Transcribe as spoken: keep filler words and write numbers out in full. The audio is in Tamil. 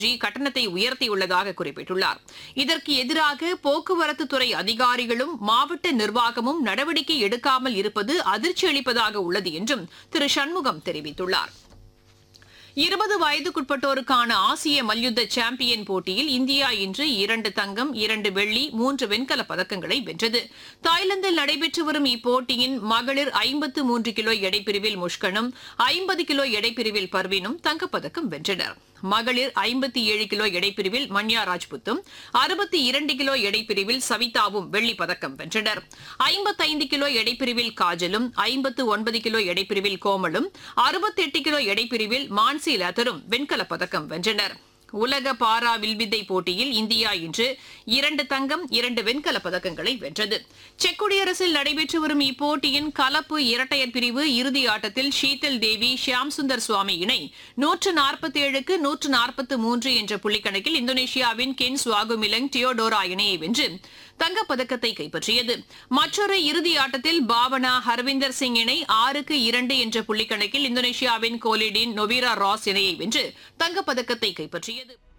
கட்டணத்தை உயர்த்தியுள்ளதாக குறிப்பிட்டுள்ளார். இதற்கு எதிராக போக்குவரத்து துறை அதிகாரிகளும் மாவட்ட நிர்வாகமும் நடவடிக்கை எடுக்காமல் இருப்பது அதிர்ச்சி அளிப்பதாக உள்ளது என்றும் திரு சண்முகம் தெரிவித்துள்ளார். இருபது வயதுக்குட்பட்டோருக்கான ஆசிய மல்யுத்த சாம்பியன் போட்டியில் இந்தியா இன்று இரண்டு தங்கம், இரண்டு வெள்ளி, மூன்று வெண்கலப் பதக்கங்களை வென்றது. தாய்லாந்தில் நடைபெற்று வரும் இப்போட்டியின் மகளிர் ஐம்பத்து மூன்று கிலோ எடைப்பிரிவில் முஷ்கனும், ஐம்பது கிலோ எடைப்பிரிவில் பர்வீனும் தங்கப்பதக்கம் வென்றனர். மகளிர் ஐம்பத்தி ஏழு கிலோ எடைப்பிரிவில் மன்யா ராஜ்புத்தும், அறுபத்தி இரண்டு கிலோ எடைப்பிரிவில் சவிதாவும் வெள்ளிப் பதக்கம் வென்றனர். ஐம்பத்தைந்து கிலோ எடைப்பிரிவில் காஜலும், ஐம்பத்து ஒன்பது கிலோ எடைப்பிரிவில் கோமலும், அறுபத்தெட்டு கிலோ எடைப்பிரிவில் மான்சி லாத்தரும் வெண்கலப் பதக்கம் வென்றனர். உலக பாரா வில்வித்தை போட்டியில் இந்தியா இன்று இரண்டு தங்கம், இரண்டு வெண்கலப் பதக்கங்களை வென்றது. செக் குடியரசில் நடைபெற்று வரும் இப்போட்டியின் கலப்பு இரட்டையர் பிரிவு இறுதி ஆட்டத்தில் ஷீதல் தேவி, ஷியாம் சுந்தர் சுவாமி இணை நூற்று நாற்பத்தி ஏழுக்கு நூற்று நாற்பத்தி மூன்று என்ற புள்ளிக்கணக்கில் இந்தோனேஷியாவின் கென் சுவாகுமிலங் டியோடோரா இணையை வென்று தங்கப்பதக்கத்தை கைப்பற்றியது. மற்றொரு இறுதி ஆட்டத்தில் பாவனா ஹர்விந்தர் சிங் இணை ஆறுக்கு இரண்டு என்ற புள்ளிக்கணக்கில் இந்தோனேஷியாவின் கோலிடின் நொவீரா ராஸ் இணையை வென்று தங்கப்பதக்கத்தை கைப்பற்றியது.